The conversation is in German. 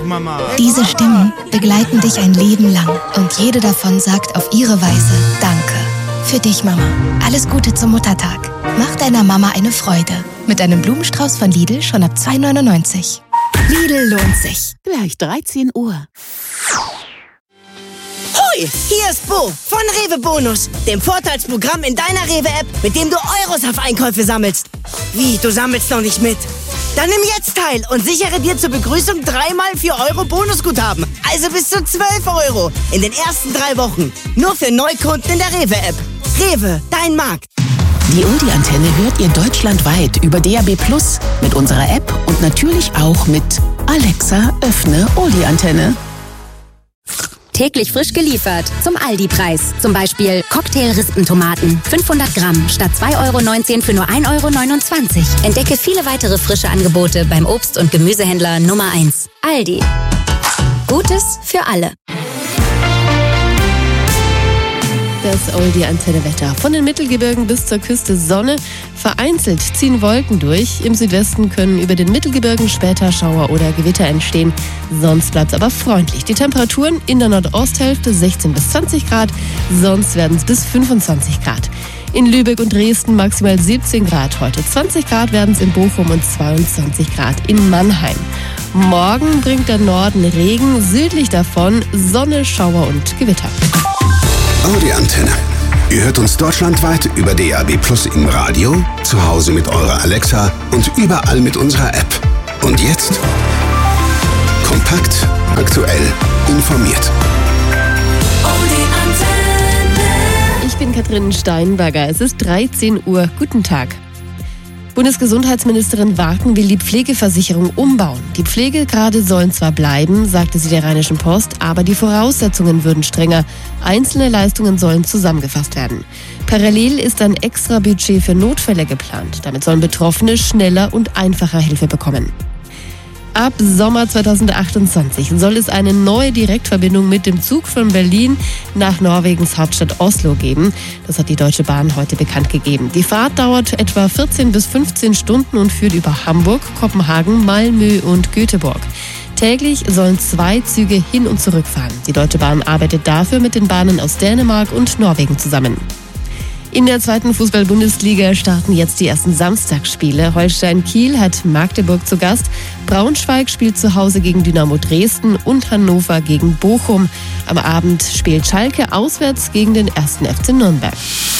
Mama. Diese Stimmen begleiten dich ein Leben lang und jede davon sagt auf ihre Weise Danke. Für dich, Mama. Alles Gute zum Muttertag. Mach deiner Mama eine Freude. Mit einem Blumenstrauß von Lidl schon ab 2,99 €. Lidl lohnt sich. Gleich 13 Uhr. Hoi, hier ist Bo von Rewe Bonus, dem Vorteilsprogramm in deiner Rewe-App, mit dem du Euros auf Einkäufe sammelst. Wie, du sammelst noch nicht mit? Dann nimm jetzt teil und sichere dir zur Begrüßung 3x 4 € Bonusguthaben. Also bis zu 12 € in den ersten 3 Wochen. Nur für Neukunden in der Rewe-App. Rewe, dein Markt. Die Oldie-Antenne hört ihr deutschlandweit über DAB+ mit unserer App und natürlich auch mit Alexa, öffne Oldie-Antenne. Täglich frisch geliefert zum Aldi-Preis. Zum Beispiel Cocktail-Rispentomaten 500 Gramm statt 2,19 € für nur 1,29 €. Entdecke viele weitere frische Angebote beim Obst- und Gemüsehändler Nummer 1. Aldi. Gutes für alle. Das Oldie-Antenne-Wetter. Von den Mittelgebirgen bis zur Küste Sonne. Vereinzelt ziehen Wolken durch. Im Südwesten können über den Mittelgebirgen später Schauer oder Gewitter entstehen. Sonst bleibt es aber freundlich. Die Temperaturen in der Nordosthälfte 16 bis 20 Grad. Sonst werden es bis 25 Grad. In Lübeck und Dresden maximal 17 Grad heute. 20 Grad werden es in Bochum und 22 Grad in Mannheim. Morgen bringt der Norden Regen, südlich davon Sonne, Schauer und Gewitter. Oldie-Antenne. Ihr hört uns deutschlandweit über DAB+ im Radio, zu Hause mit eurer Alexa und überall mit unserer App. Und jetzt kompakt, aktuell, informiert. Ich bin Katrin Steinberger. Es ist 13 Uhr. Guten Tag. Bundesgesundheitsministerin Wagen will die Pflegeversicherung umbauen. Die Pflegegrade sollen zwar bleiben, sagte sie der Rheinischen Post, aber die Voraussetzungen würden strenger. Einzelne Leistungen sollen zusammengefasst werden. Parallel ist ein Extrabudget für Notfälle geplant. Damit sollen Betroffene schneller und einfacher Hilfe bekommen. Ab Sommer 2028 soll es eine neue Direktverbindung mit dem Zug von Berlin nach Norwegens Hauptstadt Oslo geben. Das hat die Deutsche Bahn heute bekannt gegeben. Die Fahrt dauert etwa 14 bis 15 Stunden und führt über Hamburg, Kopenhagen, Malmö und Göteborg. Täglich sollen 2 Züge hin und zurück fahren. Die Deutsche Bahn arbeitet dafür mit den Bahnen aus Dänemark und Norwegen zusammen. In der 2. Fußball-Bundesliga starten jetzt die ersten Samstagsspiele. Holstein Kiel hat Magdeburg zu Gast, Braunschweig spielt zu Hause gegen Dynamo Dresden und Hannover gegen Bochum. Am Abend spielt Schalke auswärts gegen den 1. FC Nürnberg.